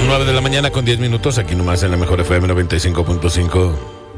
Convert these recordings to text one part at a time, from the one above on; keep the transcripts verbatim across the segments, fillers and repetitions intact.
nueve de la mañana con diez minutos, aquí nomás en la Mejor F M noventa y cinco punto cinco.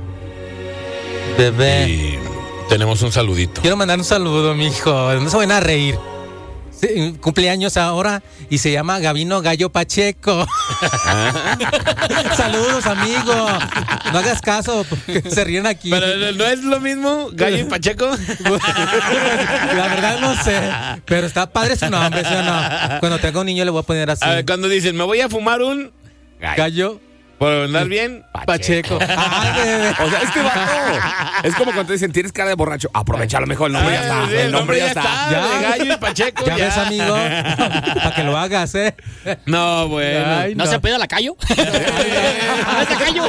Bebé. Y tenemos un saludito. Quiero mandar un saludo, mijo. No se van a reír. Sí, cumpleaños ahora y se llama Gabino Gallo Pacheco. Saludos, amigo. No hagas caso, porque se ríen aquí. Pero no es lo mismo, Gallo y Pacheco. La verdad no sé, pero está padre su nombre, ¿sí o no? Cuando tenga un niño le voy a poner así. A ver, cuando dicen, me voy a fumar un Gallo por andar bien, Pacheco. Ah, bebé. O sea, es que vato. Es como cuando te dicen, tienes cara de borracho. Aprovechalo mejor, el nombre ya está. Sí, El nombre ya está. Ya. De Gallo y Pacheco. Ya ya ves, amigo, para que lo hagas, ¿eh? No, bueno. Ay, ¿No, no. se pide la callo? ¿No es la callo?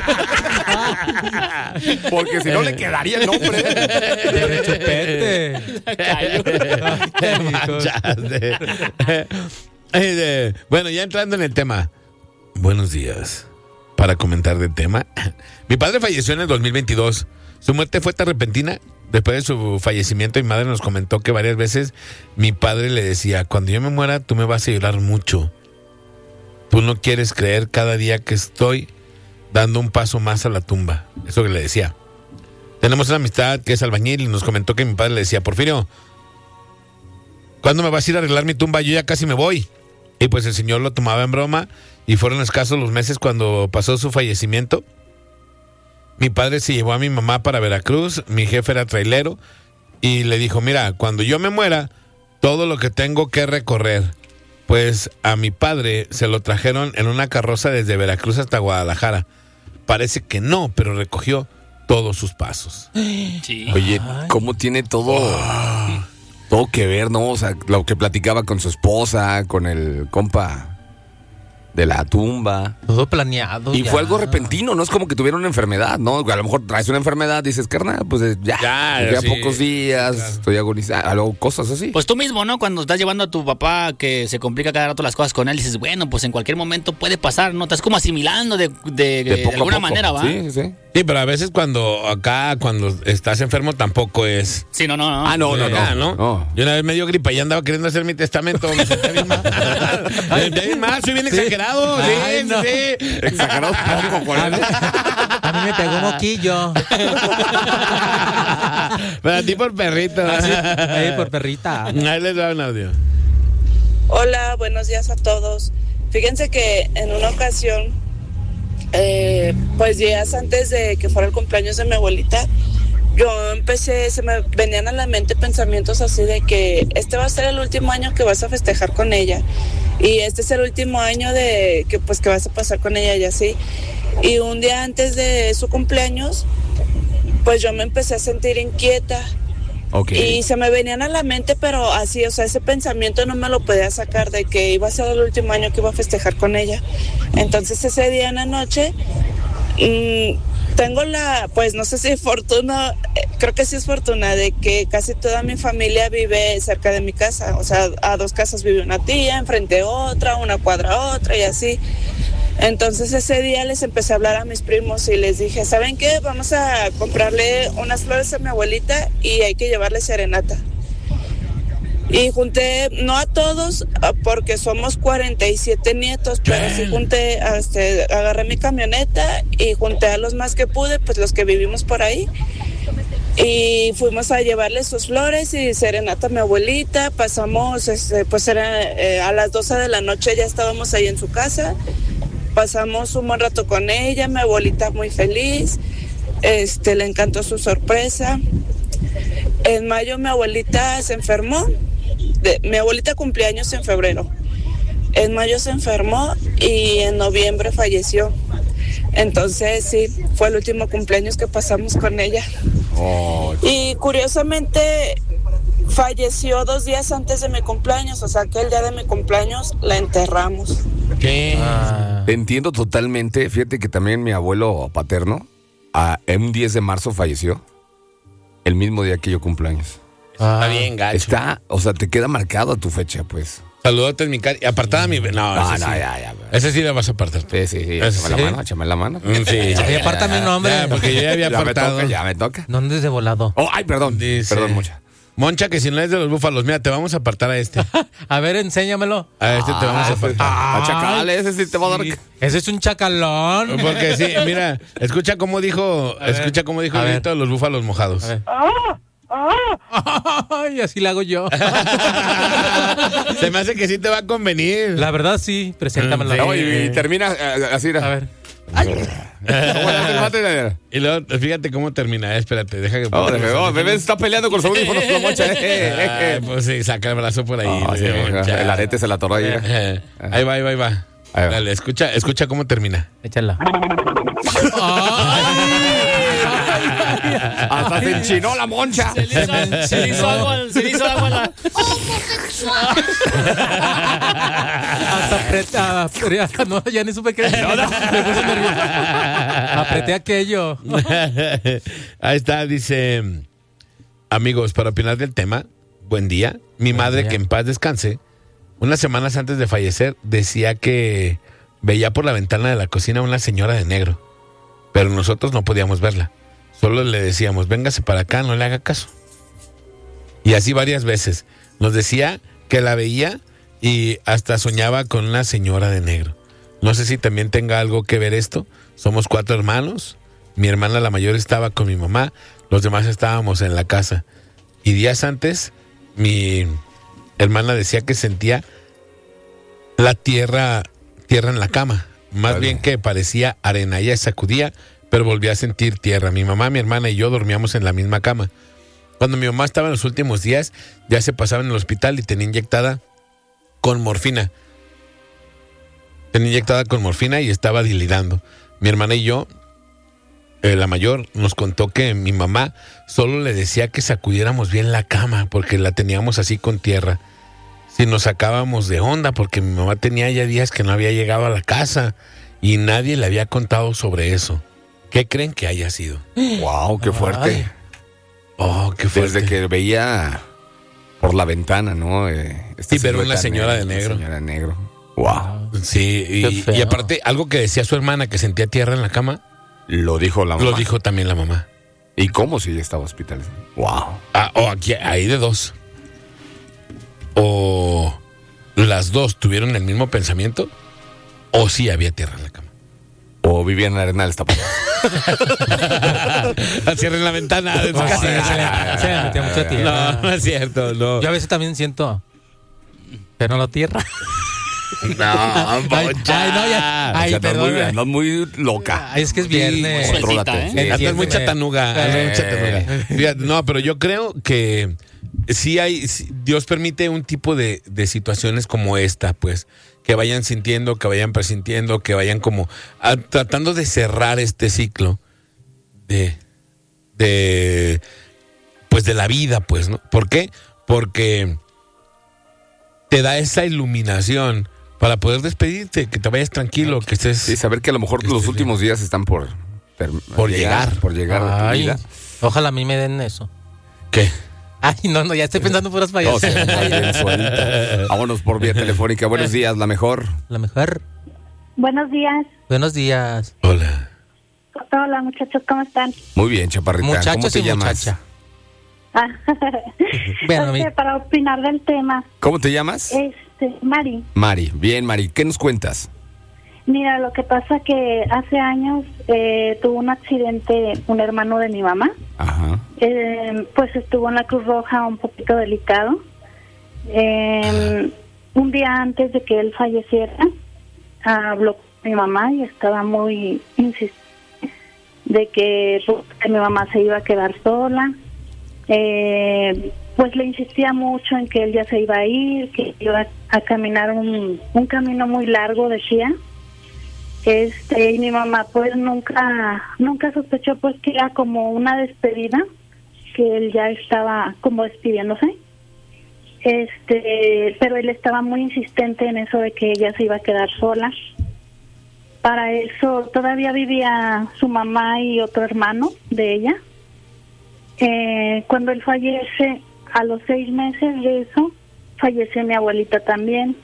Porque si no le quedaría el nombre. De rechupete. Callo. Ay, amigos. Manchaste. Eh, de- Bueno, ya entrando en el tema. Buenos días. Para comentar del tema. Mi padre falleció en el dos mil veintidós. Su muerte fue tan repentina. Después de su fallecimiento, mi madre nos comentó que varias veces mi padre le decía, cuando yo me muera, tú me vas a llorar mucho. Tú no quieres creer cada día que estoy dando un paso más a la tumba. Eso que le decía. Tenemos una amistad que es albañil y nos comentó que mi padre le decía, Porfirio, ¿cuándo me vas a ir a arreglar mi tumba? Yo ya casi me voy. Y pues el señor lo tomaba en broma y fueron escasos los meses cuando pasó su fallecimiento. Mi padre se llevó a mi mamá para Veracruz, mi jefe era trailero y le dijo, mira, cuando yo me muera, todo lo que tengo que recorrer. Pues a mi padre se lo trajeron en una carroza desde Veracruz hasta Guadalajara. Parece que no, pero recogió todos sus pasos. Sí. Oye, ¿cómo tiene todo, todo que ver, no? O sea, lo que platicaba con su esposa, con el compa de la tumba. Todo planeado. Y ya. fue algo repentino, no es como que tuviera una enfermedad, ¿no? A lo mejor traes una enfermedad, dices, carnal, pues eh, ya, Ya, ya sí, pocos días, claro. estoy agonizando, algo, cosas así. Pues tú mismo, ¿no? Cuando estás llevando a tu papá que se complica cada rato las cosas con él, dices, bueno, pues en cualquier momento puede pasar, ¿no? Estás como asimilando de, de, de, poco a alguna poco. manera, ¿va? Sí, sí. Sí, pero a veces cuando acá, cuando estás enfermo, tampoco es... Sí, no, no, no. Ah, no, no, no. Ya, ¿no? no. Yo una vez me dio gripa y andaba queriendo hacer mi testamento. Me sentía bien mal. Me sentía bien mal, soy bien exagerado. Sí, Ay, sí, no. sí. Exagerado poco, con A él. mí, a mí me pegó moquillo. Pero a ti por perrito. Ahí por perrita. Ahí les da un audio. Hola, buenos días a todos. Fíjense que en una ocasión, eh, pues días antes de que fuera el cumpleaños de mi abuelita, yo empecé, se me venían a la mente pensamientos así de que este va a ser el último año que vas a festejar con ella y este es el último año de que pues que vas a pasar con ella y así. Y un día antes de su cumpleaños, pues yo me empecé a sentir inquieta. Okay. Y se me venían a la mente, pero así, o sea, ese pensamiento no me lo podía sacar de que iba a ser el último año que iba a festejar con ella. Entonces ese día en la noche, mmm, tengo la, pues no sé si fortuna, eh, creo que sí es fortuna de que casi toda mi familia vive cerca de mi casa. O sea, a dos casas vive una tía, enfrente otra, una cuadra otra y así. Entonces ese día les empecé a hablar a mis primos y les dije, ¿saben qué? Vamos a comprarle unas flores a mi abuelita y hay que llevarle serenata. Y junté, no a todos, porque somos cuarenta y siete nietos, pero sí junté, este, agarré mi camioneta y junté a los más que pude, pues los que vivimos por ahí. Y fuimos a llevarle sus flores y serenata a mi abuelita. Pasamos, este, pues era eh, a las doce de la noche ya estábamos ahí en su casa. Pasamos un buen rato con ella, mi abuelita muy feliz, este, le encantó su sorpresa. En mayo mi abuelita se enfermó, de, mi abuelita cumplió años en febrero. En mayo se enfermó y en noviembre falleció. Entonces sí, fue el último cumpleaños que pasamos con ella. Oh. Y curiosamente falleció dos días antes de mi cumpleaños, o sea que el día de mi cumpleaños la enterramos. ¿Qué? Ah. Te entiendo totalmente. Fíjate que también mi abuelo paterno, a, en un diez de marzo falleció. El mismo día que yo cumpleaños. Está bien, gacho. Está, o sea, te queda marcado a tu fecha, pues. Saludote en mi cara. Y apartada mi... No, No, ese no, sí. ya, ya. Ese sí le vas a apartar. Sí, sí, sí. Ese Échame sí. la mano, échame la mano. Mm, sí. Oye, apártame un nombre. Ya, porque yo ya había Ya me apartado. toca, ya me toca. ¿Dónde es de volado? Oh, ay, perdón. Dice- Perdón, mucha. Moncha, que si no es de los búfalos, mira, te vamos a apartar a este. A ver, enséñamelo. A este te vamos a apartar. Ah, chacal, ese sí te va a dar. Sí, ese es un chacalón. Porque sí, mira, escucha cómo dijo, A ver, escucha cómo dijo a el ver. grito de los búfalos mojados. A ver. Ay, así la hago yo. Se me hace que sí te va a convenir. La verdad sí, preséntamelo. Sí. No, y, y termina eh, así. A ver. Y luego, fíjate cómo termina, eh, espérate, deja que... Oh, oh, bebé está peleando con los audífonos con la Moncha. Eh, eh, eh. Ay, pues sí, saca el brazo por ahí. Oh, sí, Moncha. el arete se la atoró ahí. Eh, Ahí va, ahí va, ahí va. Ahí va. Dale, escucha, escucha cómo termina. Échala. Hasta se enchinó la Moncha. Se le hizo, se le hizo agua, se le hizo agua a la... Hasta apreté. ah, ah, No, ya ni supe qué decir. Me puse nervioso. Apreté aquello. Ahí está, dice: amigos, para opinar del tema, buen día. Mi Buen madre, día. que en paz descanse, unas semanas antes de fallecer, decía que veía por la ventana de la cocina a una señora de negro, pero nosotros no podíamos verla. Solo le decíamos, véngase para acá, no le haga caso. Y así varias veces. Nos decía que la veía y hasta soñaba con una señora de negro. No sé si también tenga algo que ver esto. Somos cuatro hermanos. Mi hermana la mayor estaba con mi mamá. Los demás estábamos en la casa. Y días antes, mi hermana decía que sentía la tierra, tierra en la cama. Más Vale. bien que parecía arena. Ella sacudía, pero volvía a sentir tierra. Mi mamá, mi hermana y yo dormíamos en la misma cama. Cuando mi mamá estaba en los últimos días, ya se pasaba en el hospital y tenía inyectada con morfina. Tenía inyectada con morfina y estaba delirando. Mi hermana y yo, eh, la mayor, nos contó que mi mamá solo le decía que sacudiéramos bien la cama porque la teníamos así con tierra. Si nos sacábamos de onda porque mi mamá tenía ya días que no había llegado a la casa y nadie le había contado sobre eso. ¿Qué creen que haya sido? Wow, qué fuerte. Ay. Oh, qué fuerte. Desde que veía por la ventana, ¿no? Eh, esta Sí, pero una silueta señora de negra, negro. Una señora de negro. Wow. Sí, Qué y, feo. y aparte, algo que decía su hermana que sentía tierra en la cama, Lo dijo la mamá. lo dijo también la mamá. ¿Y cómo si ella estaba hospitalizada? Wow. Ah, o aquí, ahí de dos. O las dos tuvieron el mismo pensamiento, o sí había tierra en la cama. O vivía en la arena del Iztapalapa. Cierren la ventana de su No, casa. sí, se le- se le metía mucha tierra. No, no es cierto, no. Yo a veces también siento, pero no tierra. No, Ay, Moncha. ay, no, ya. Ay, O sea, andas muy, perdón. andas muy loca. Ay, es que es viernes. Sueltita, Contrólate. ¿eh? Sí, Andas muy Entiéndeme. chatanuga. andas muy Eh. chatanuga. Fíjate, no, pero yo creo que sí hay, sí, Dios permite un tipo de, de situaciones como esta, pues, que vayan sintiendo, que vayan presintiendo, que vayan como a- tratando de cerrar este ciclo de, de, pues, de la vida, pues, ¿no? ¿Por qué? Porque te da esa iluminación para poder despedirte, que te vayas tranquilo, que estés... Sí, saber que a lo mejor los Este, últimos días están por... ter- Por llegar. Por llegar a tu Ay, vida. ojalá a mí me den eso. ¿Qué? Ay, no, no, ya estoy pensando en puras No, sí, payasadas. bien suelta. Vámonos por vía telefónica. Buenos días, la mejor. La mejor. Buenos días. Buenos días. Hola. Hola, muchachos, ¿cómo están? Muy bien, chaparrita. ¿Cómo Muchachos te y llamas? muchacha. Ah, Bueno, es que mi- para opinar del tema, ¿Cómo te llamas? este, Mari, Mari. Bien, Mari. ¿Qué nos cuentas? mira, lo que pasa que hace años eh, tuvo un accidente un hermano de mi mamá, Ajá. eh, pues estuvo en la Cruz Roja un poquito delicado. Eh, un día antes de que él falleciera, habló con mi mamá y estaba muy insistente de que, pues, que mi mamá se iba a quedar sola. Eh, pues le insistía mucho en que él ya se iba a ir, que iba a caminar un, un camino muy largo, decía. Este, y mi mamá pues nunca nunca sospechó pues que era como una despedida, que él ya estaba como despidiéndose. Este, pero él estaba muy insistente en eso de que ella se iba a quedar sola. Para eso todavía vivía su mamá y otro hermano de ella. Eh, cuando él fallece, a los seis meses de eso, fallece mi abuelita también.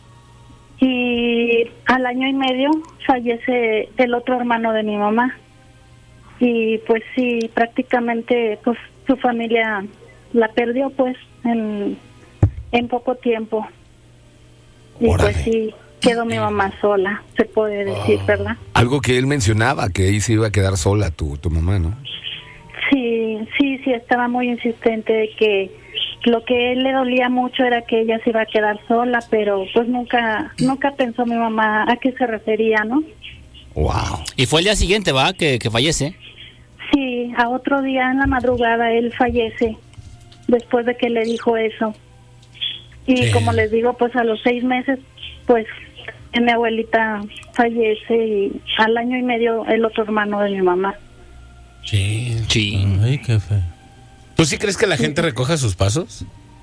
Y al año y medio fallece el otro hermano de mi mamá. Y pues sí, prácticamente pues su familia la perdió pues en, en poco tiempo. Y Órale. pues sí, quedó mi mamá sola, se puede decir, ¿verdad? Algo que él mencionaba, que ahí se iba a quedar sola tu, tu mamá, ¿no? Sí, sí, sí, estaba muy insistente de que lo que a él le dolía mucho era que ella se iba a quedar sola, pero pues nunca nunca pensó mi mamá a qué se refería, ¿no? Wow. Y fue el día siguiente, ¿va? Que, que fallece. Sí, a otro día en la madrugada él fallece después de que le dijo eso. Y Sí. como les digo, pues a los seis meses, pues mi abuelita fallece y al año y medio el otro hermano de mi mamá. Sí. Sí. Ay, qué feo. ¿Tú sí crees que la gente recoja sus pasos?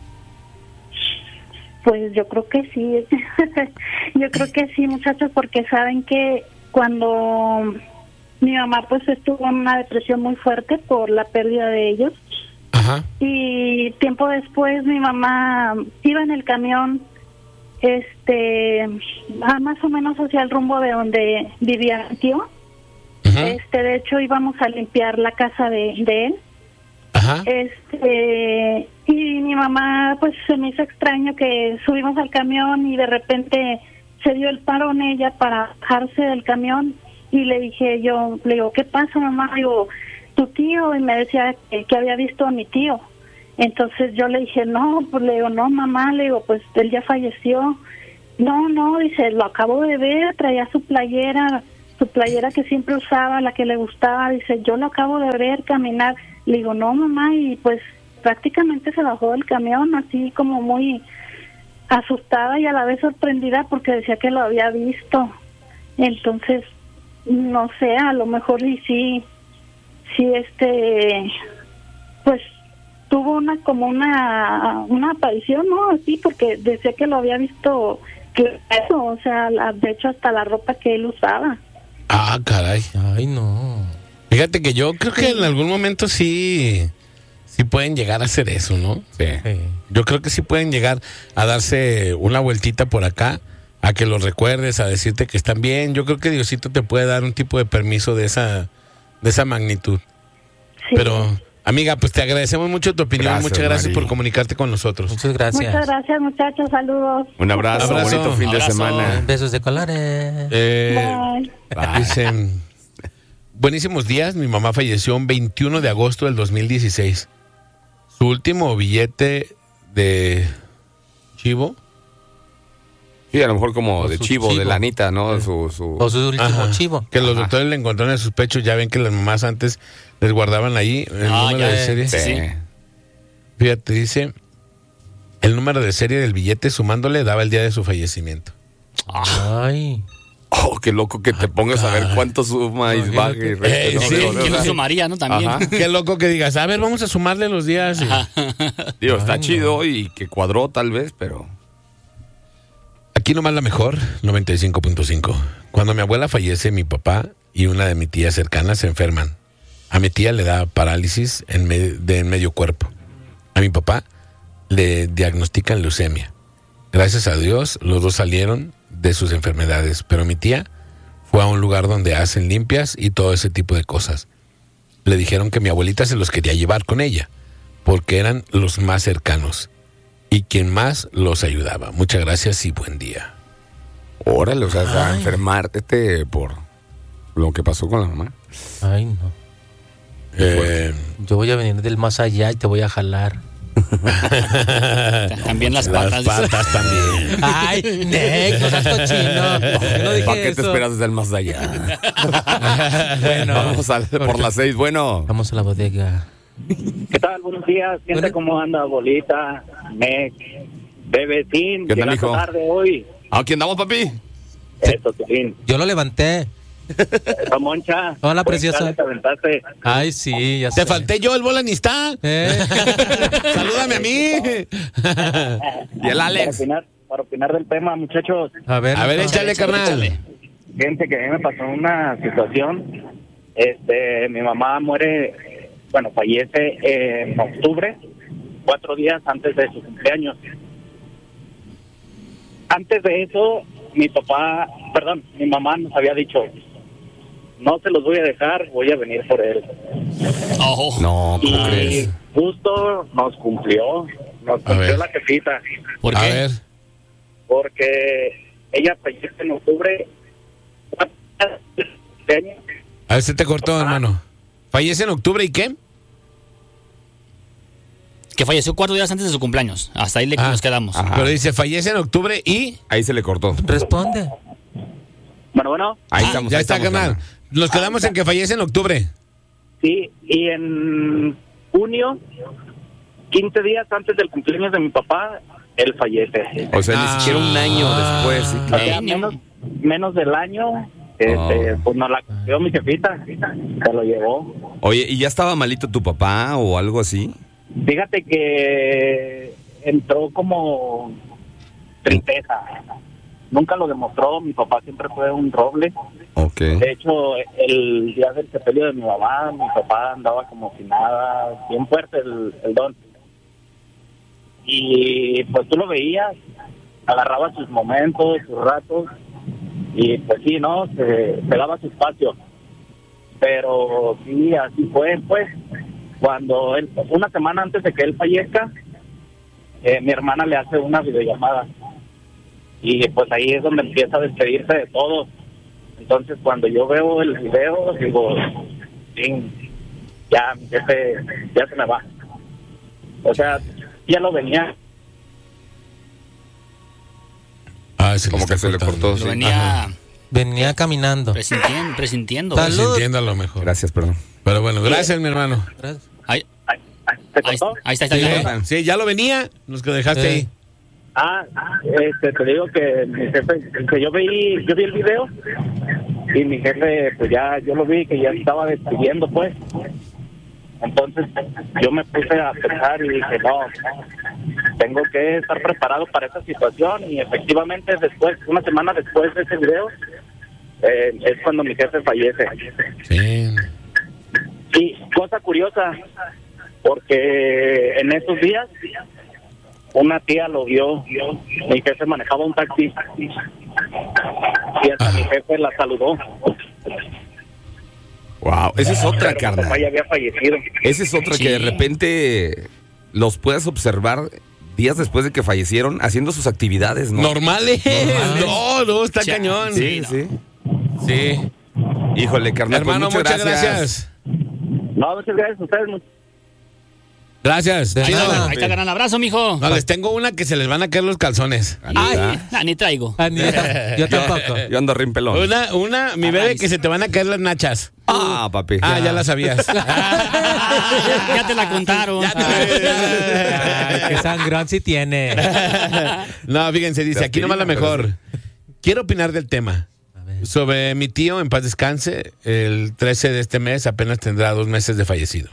Pues yo creo que sí, yo creo que sí, muchachos, porque saben que cuando mi mamá pues estuvo en una depresión muy fuerte por la pérdida de ellos, Ajá. y tiempo después mi mamá iba en el camión, este, a más o menos hacia el rumbo de donde vivía mi tío. Ajá. Este, de hecho íbamos a limpiar la casa de, de él. Ajá. Este, y mi mamá, pues se me hizo extraño que subimos al camión y de repente se dio el parón ella para bajarse del camión y le dije yo, le digo, ¿qué pasa, mamá? Digo, tu tío, y me decía que, que había visto a mi tío. Entonces yo le dije, no, pues le digo, no, mamá, le digo, pues él ya falleció. No, no, dice, lo acabo de ver, traía su playera, su playera que siempre usaba, la que le gustaba, dice, yo lo acabo de ver caminar. Le digo, no, mamá, y pues prácticamente se bajó del camión, así como muy asustada y a la vez sorprendida porque decía que lo había visto. Entonces, no sé, a lo mejor y sí, sí, este, pues tuvo una, como una, una aparición, ¿no? Así, porque decía que lo había visto, que eso, o sea, la, de hecho hasta la ropa que él usaba. Ah, caray. Ay, no. Fíjate que yo creo que en algún momento sí, sí pueden llegar a hacer eso, ¿no? Sí. Sí. Yo creo que sí pueden llegar a darse una vueltita por acá, a que los recuerdes, a decirte que están bien. Yo creo que Diosito te puede dar un tipo de permiso de esa, de esa magnitud. Sí. Pero, amiga, pues te agradecemos mucho tu opinión. Gracias, Muchas gracias Mari. por comunicarte con nosotros. Muchas gracias. Muchas gracias, muchachos, saludos. Un abrazo, Un abrazo. bonito fin de Abrazo. semana. Besos de colores. Eh, Bye. dicen, buenísimos días. Mi mamá falleció un veintiuno de agosto del dos mil dieciséis. Su último billete de chivo. Sí, a lo mejor como O de su chivo, chivo. de lanita, ¿no? Su, su... O su último Ajá. chivo. Que los Ajá. doctores le encontraron en sus pechos. Ya ven que las mamás antes les guardaban ahí el Ah, número ya, de serie. sí, sí. Fíjate, dice, el número de serie del billete sumándole daba el día de su fallecimiento. Ay. Oh, qué loco que te pongas a ver cuánto suma y Imagínate. baje y reste, Eh, ¿no? sí, Digo, ¿Quién o lo sea, sumaría, no? También. Ajá. Qué loco que digas, a ver, vamos a sumarle los días. y- digo, está chido y que cuadró tal vez, pero... Aquí nomás la mejor, noventa y cinco punto cinco. Cuando mi abuela fallece, mi papá y una de mis tías cercanas se enferman. A mi tía le da parálisis en me- de en medio cuerpo. A mi papá le diagnostican leucemia. Gracias a Dios, los dos salieron de sus enfermedades, pero mi tía fue a un lugar donde hacen limpias y todo ese tipo de cosas. Le dijeron que mi abuelita se los quería llevar con ella, porque eran los más cercanos y quien más los ayudaba. Muchas gracias y buen día. Órale, o sea, a Ay. enfermarte por lo que pasó con la mamá. Ay, no. Eh, Yo voy a venir del más allá y te voy a jalar. También las las patas. patas también. Ay, Nick, no seas cochino. Yo no dije ¿Para qué te eso. esperas desde el más allá? Bueno, Vamos a, por las seis, bueno. vamos a la bodega. ¿Qué tal? Buenos días. Gente, Bueno. ¿cómo anda? Bolita, Mec, Bebecín. ¿Qué onda, Llegaste mijo? tarde hoy. ¿A quién andamos, papi? Eso, Tilín. Yo lo levanté. Esa Moncha. Hola, Buen preciosa. jale te aventaste. Ay, sí, ya sé. Te falté yo, el bolanista. ¿Eh? Salúdame a mí. Y el Para Alex. opinar, para opinar del tema, muchachos. A ver. A ver, no. échale, carnal. Gente, que a mí me pasó una situación. Este, mi mamá muere, bueno, fallece en octubre, cuatro días antes de su cumpleaños. Antes de eso, mi papá, perdón, mi mamá nos había dicho, no se los voy a dejar, voy a venir por él. Ojo. No, ¿cómo Y crees? justo nos cumplió, nos A ver. cumplió la jefita, ¿Por A qué? ver. porque ella falleció en octubre. A ver, se te cortó, Ajá. hermano. ¿Fallece en octubre y qué? Que falleció cuatro días antes de su cumpleaños. Hasta ahí le Ah, nos quedamos. ajá. Pero dice, fallece en octubre y... Ahí se le cortó. Responde. Bueno, bueno, Ahí Ah, estamos. Ya ahí está, estamos, carnal. carnal. Nos quedamos en que fallece en octubre. sí, y en junio, quince días antes del cumpleaños de mi papá, él fallece. O sea, Ah. ni siquiera un año después. sí, O claro. sea, Ay, menos, menos del año, este, Oh. pues nos la cumplió mi jefita, se lo llevó. Oye, ¿y ya estaba malito tu papá o algo así? Fíjate que entró como tristeza. Nunca lo demostró, mi papá siempre fue un roble. Ok. De hecho, el día del sepelio de mi mamá, mi papá andaba como si nada, bien fuerte el, el don. Y pues tú lo veías, agarraba sus momentos, sus ratos, y pues sí, ¿no? Se, se daba su espacio. Pero sí, así fue, pues. Cuando él, una semana antes de que él fallezca, eh, mi hermana le hace una videollamada. Y pues ahí es donde empieza a despedirse de todos. Entonces cuando yo veo el video, digo, sí, ya mi jefe ya se me va. O sea, ya lo venía. Ah, se Como está que se le cortando. cortó. Lo sí. venía Venía caminando. presintiendo. presintiendo. Salud. Pues entiendo a lo mejor. Gracias, perdón. Pero bueno, gracias, mi hermano. Gracias. Ahí, Ay, ay, ¿te ahí, cortó? ahí está, ahí está. Sí, ahí está. sí, ya lo venía, nos que dejaste Sí. ahí. Ah, este, te digo que mi jefe, que yo vi, yo vi el video y mi jefe, pues ya, yo lo vi que ya estaba despidiendo, pues. Entonces yo me puse a pensar y dije, no, tengo que estar preparado para esta situación. Y efectivamente después, una semana después de ese video, eh, es cuando mi jefe fallece. Sí. Y cosa curiosa, porque en esos días una tía lo vio, mi jefe manejaba un taxi y hasta mi jefe la saludó. Wow, esa es otra, Pero mi papá carnal. ya había fallecido. Esa es otra Sí. que de repente los puedas observar días después de que fallecieron haciendo sus actividades, ¿no? ¿Normales? No, no, está Sí, cañón. Sí, no. sí. Sí. Híjole, carnal, pues Hermano, muchas, muchas gracias. No, muchas gracias a ustedes. Gracias. De Ahí Chido. nada. está, ahí está, gran abrazo, mijo. No, les tengo una que se les van a caer los calzones. Ay, Anita. nah, ni traigo. Ah, ni- yo tampoco. Yo ando rimpelón. Una, una, mi bebé, que se te van a caer las nachas. Ah, papi. Ah, ya la sabías. Ah, ya te la contaron. Ya te- Ay, qué sangrón sí tiene. No, fíjense, dice, De aquí nomás la aspirina, pero mejor. Quiero opinar del tema. Sobre mi tío, en paz descanse, el trece de este mes apenas tendrá dos meses de fallecido.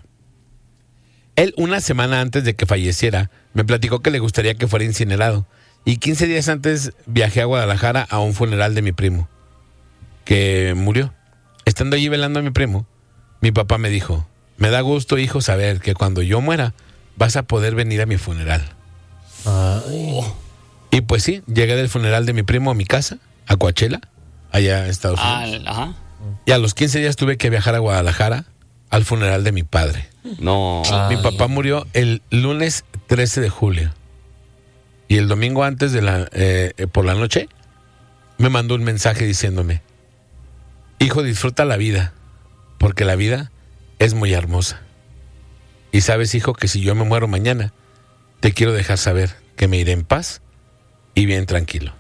Él, una semana antes de que falleciera, me platicó que le gustaría que fuera incinerado. Y quince días antes viajé a Guadalajara a un funeral de mi primo, que murió. Estando allí velando a mi primo, mi papá me dijo, me da gusto, hijo, saber que cuando yo muera, vas a poder venir a mi funeral. Ay. Y pues sí, llegué del funeral de mi primo a mi casa, a Coachella, allá en Estados Ah, Unidos. ajá. Y a los quince días tuve que viajar a Guadalajara al funeral de mi padre. No. Mi papá murió el lunes trece de julio. Y el domingo antes de la, eh, eh, por la noche, me mandó un mensaje diciéndome, hijo, disfruta la vida, porque la vida es muy hermosa. Y sabes, hijo, que si yo me muero mañana, te quiero dejar saber que me iré en paz y bien tranquilo.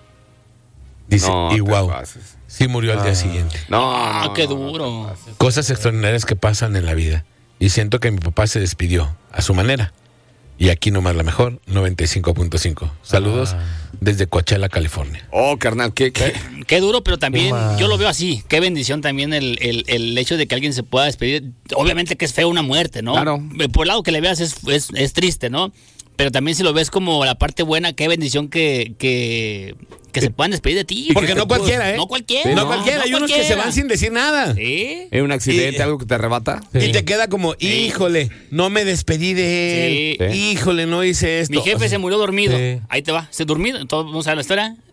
Dice, No y te wow, pases. sí murió al día siguiente. No, Ah, no, qué no, duro. Cosas extraordinarias que pasan en la vida. Y siento que mi papá se despidió a su manera. Y aquí nomás la mejor, noventa y cinco punto cinco. Saludos desde Coachella, California. Oh, carnal, ¿qué? qué? Qué duro, pero también Qué mal. yo lo veo así. Qué bendición también el, el, el hecho de que alguien se pueda despedir. Obviamente que es feo una muerte, ¿no? Claro. Eh, Por el lado que le veas es, es, es triste, ¿no? Pero también si lo ves como la parte buena, qué bendición que, que, que se puedan despedir de ti. Porque no cualquiera, ¿eh? No cualquiera. No, cualquiera, hay unos que se van sin decir nada. ¿Sí? ¿Es un accidente, Y- algo que te arrebata? Sí. Y te queda como, híjole, no me despedí de él. Sí. Híjole, no hice esto. Mi jefe se murió dormido. Sí. Ahí te va. Se dormido. Todos vamos a ver la historia.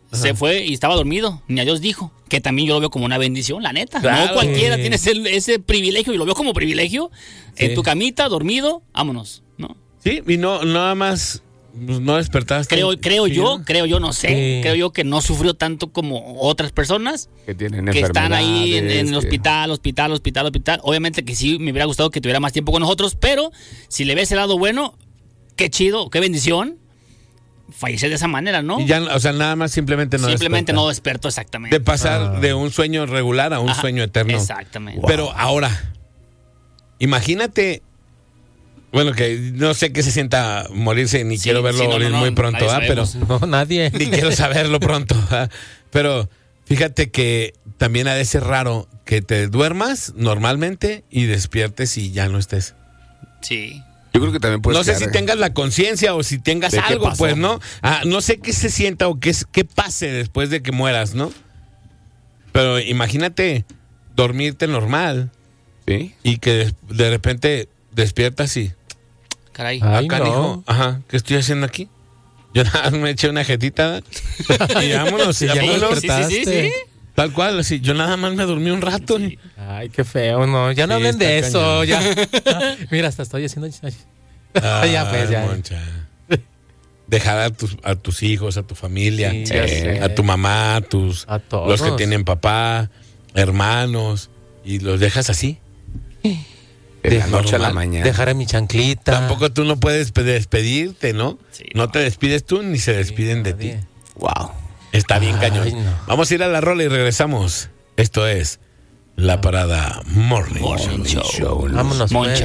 se fue y estaba dormido, ni a Dios dijo, que también yo lo veo como una bendición, la neta. Claro. No cualquiera Sí. tiene ese, ese privilegio, y lo veo como privilegio, Sí. en tu camita, dormido, vámonos, ¿no? Sí, y no, nada más, pues, no despertaste. Creo, creo Sí, yo, ¿no? creo yo, no sé, Sí. creo yo que no sufrió tanto como otras personas Que tienen que están ahí en, en el enfermedades, que- hospital, hospital, hospital, hospital. Obviamente que sí me hubiera gustado que tuviera más tiempo con nosotros, pero si le ves el lado bueno, qué chido, qué bendición, fallecer de esa manera, ¿no? Y ya, o sea, nada más simplemente no Simplemente despertar. no despertó exactamente. De pasar Ah. de un sueño regular a un Ajá, sueño eterno. Exactamente. Pero ahora, imagínate, bueno, que no sé qué se sienta morirse, ni Sí, quiero verlo sí, no, morir no, no, muy pronto, nadie ¿ah? Pero sabemos. No, nadie. ni quiero saberlo pronto. ¿ah? Pero fíjate que también ha de ser raro que te duermas normalmente y despiertes y ya no estés. Sí. Yo creo que también puede No sé si tengas la conciencia o si tengas ¿De qué algo, pasó? pues, ¿no? Ah, no sé qué se sienta o qué, es- qué pase después de que mueras, ¿no? Pero imagínate dormirte normal Sí. y que de, de repente despiertas y... Caray. Ay, acá, no. hijo, ajá, ¿qué estoy haciendo aquí? Yo nada más me eché una jetita y vámonos, Sí, ya y no vámonos. sí, sí, sí, sí. Tal cual, así, yo nada más me dormí un rato. y- Ay, qué feo, no. Ya no Sí, hablen de está eso, cañón. ya. Mira, hasta estoy haciendo. Ay, ya, pues, Ay, ya. Moncha. Dejar a tus, a tus hijos, a tu familia, Sí, ya sé. a tu mamá, a tus, A todos. los que tienen papá, hermanos, y los dejas así. De la noche a la normal. mañana. Dejar a mi chanclita. Tampoco tú no puedes pe- despedirte, ¿no? Sí, no, no. te despides tú ni se despiden de ti. Nadie. Wow. Está bien Ay, cañón. no. Vamos a ir a la rola y regresamos. Esto es La Parada Morning. Morning Show. Vámonos, Moncho. pues.